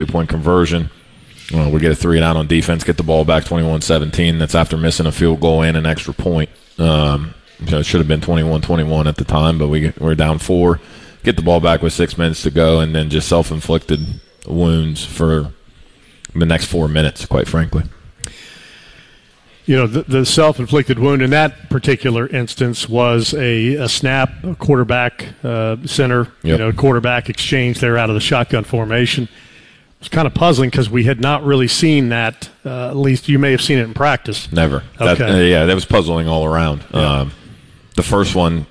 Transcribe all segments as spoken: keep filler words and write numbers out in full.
three-point conversion. Well, we get a three and out on defense, get the ball back twenty-one seventeen. That's after missing a field goal and an extra point. Um, you know, it should have been twenty-one twenty-one at the time, but we, we're down four. Get the ball back with six minutes to go, and then just self-inflicted wounds for the next four minutes, quite frankly. You know, the, the self-inflicted wound in that particular instance was a, a snap, a quarterback uh, center, yep. you know, quarterback exchange there out of the shotgun formation. It's kind of puzzling because we had not really seen that. Uh, at least you may have seen it in practice. Never. Okay. That, uh, yeah, that was puzzling all around. Yeah. Um, the first one,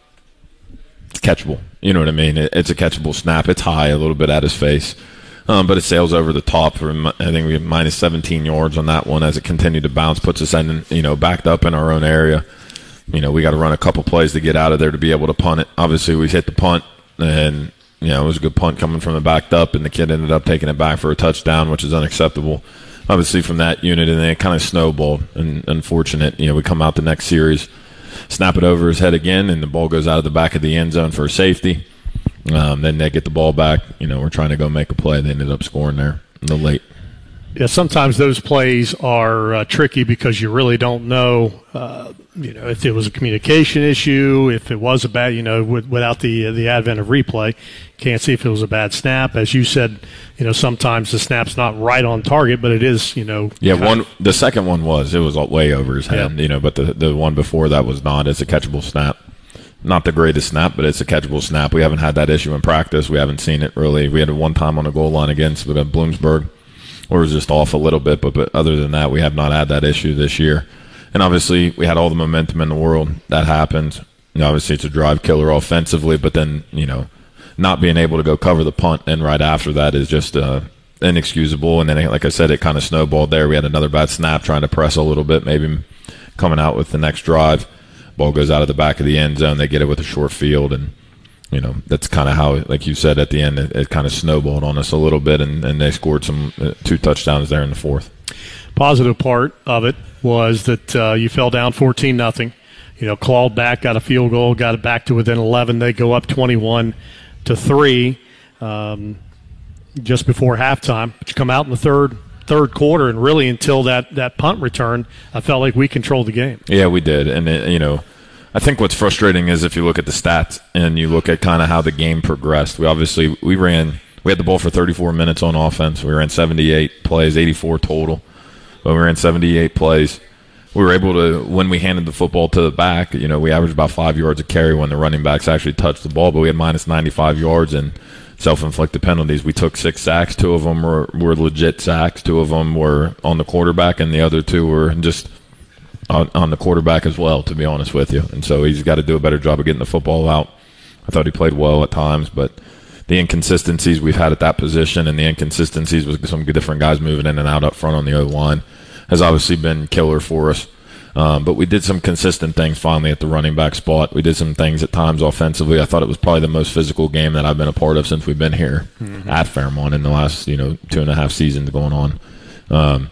it's catchable. You know what I mean? It, it's a catchable snap. It's high, a little bit at his face. Um, but it sails over the top for, I think we have minus seventeen yards on that one as it continued to bounce, puts us in, you know, backed up in our own area. You know, we got to run a couple plays to get out of there to be able to punt it. Obviously, we hit the punt, and, you know, it was a good punt coming from the backed up, and the kid ended up taking it back for a touchdown, which is unacceptable, obviously, from that unit. And then it kind of snowballed, and unfortunate. You know, we come out the next series, snap it over his head again, and the ball goes out of the back of the end zone for a safety. Um, then they get the ball back. You know, we're trying to go make a play. They ended up scoring there in the late. Yeah, sometimes those plays are uh, tricky because you really don't know, uh, you know, if it was a communication issue, if it was a bad, you know, with, without the uh, the advent of replay, can't see if it was a bad snap. As you said, you know, sometimes the snap's not right on target, but it is, you know. Yeah, one of, the second one was. It was way over his head, yeah. you know, but the, the one before that was not. It's a catchable snap. Not the greatest snap, but it's a catchable snap. We haven't had that issue in practice. We haven't seen it really. We had it one time on the goal line against Bloomsburg where it was just off a little bit, but, but other than that, we have not had that issue this year. And obviously, we had all the momentum in the world. That happened. You know, obviously, it's a drive killer offensively, but then, you know, not being able to go cover the punt and right after that is just uh, inexcusable. And then, like I said, it kind of snowballed there. We had another bad snap trying to press a little bit, maybe coming out with the next drive. Ball goes out of the back of the end zone. They get it with a short field, and, you know, that's kind of how, like you said, at the end, it, it kind of snowballed on us a little bit, and, and they scored some uh, two touchdowns there in the fourth. Positive part of it was that uh, you fell down fourteen nothing. You know, clawed back, got a field goal, got it back to within eleven. They go up twenty-one to three um, just before halftime. But you come out in the third third quarter, and really until that, that punt return, I felt like we controlled the game. Yeah, we did. And, it, you know, I think what's frustrating is if you look at the stats and you look at kind of how the game progressed. We obviously, we ran, we had the ball for thirty-four minutes on offense. We ran seventy-eight plays, eighty-four total. But we ran seventy-eight plays. We were able to, when we handed the football to the back, you know, we averaged about five yards a carry when the running backs actually touched the ball, but we had minus ninety-five yards and self-inflicted penalties. We took six sacks. Two of them were, were legit sacks. Two of them were on the quarterback, and the other two were just on, on the quarterback as well, to be honest with you. And so he's got to do a better job of getting the football out. I thought he played well at times, but the inconsistencies we've had at that position and the inconsistencies with some different guys moving in and out up front on the O-line has obviously been killer for us. Um, but we did some consistent things finally at the running back spot. We did some things at times offensively. I thought it was probably the most physical game that I've been a part of since we've been here mm-hmm. at Fairmont in the last, you know, two and a half seasons going on. Um,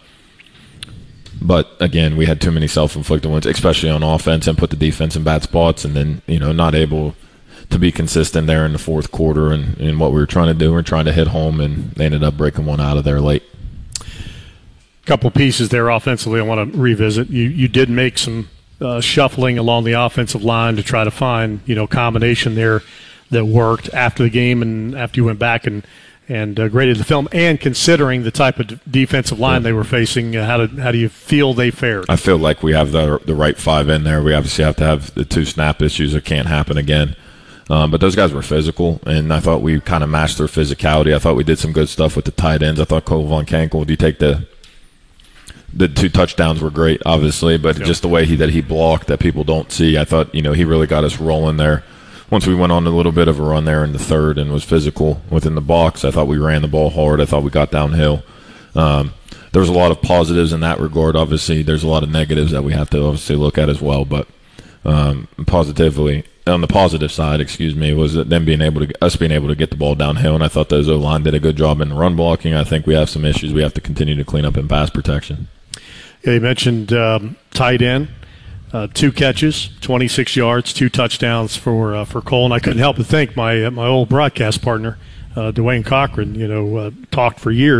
but, again, we had too many self-inflicted ones, especially on offense, and put the defense in bad spots, and then, you know, not able to be consistent there in the fourth quarter and, and what we were trying to do. We were trying to hit home, and they ended up breaking one out of there late. Couple pieces there offensively I want to revisit. You you did make some uh, shuffling along the offensive line to try to find, you know, combination there that worked after the game and after you went back and and uh, graded the film, and considering the type of d- defensive line yeah. they were facing, uh, how did how do you feel they fared? I feel like we have the the right five in there. We obviously have to have the two snap issues that can't happen again. Um, but those guys were physical, and I thought we kind of matched their physicality. I thought we did some good stuff with the tight ends. I thought Cole Von Kankel, do you take the The two touchdowns were great, obviously, but yep. just the way he that he blocked that people don't see. I thought, you know, he really got us rolling there. Once we went on a little bit of a run there in the third and was physical within the box, I thought we ran the ball hard. I thought we got downhill. Um, there was a lot of positives in that regard. Obviously, there's a lot of negatives that we have to obviously look at as well. But um, positively, on the positive side, excuse me, was that them being able to us being able to get the ball downhill, and I thought those O-line did a good job in run blocking. I think we have some issues we have to continue to clean up in pass protection. Yeah, you mentioned um, tight end, uh, two catches, twenty-six yards, two touchdowns for uh, for Cole. And I couldn't help but think my uh, my old broadcast partner, uh, Dwayne Cochran, you know, uh, talked for years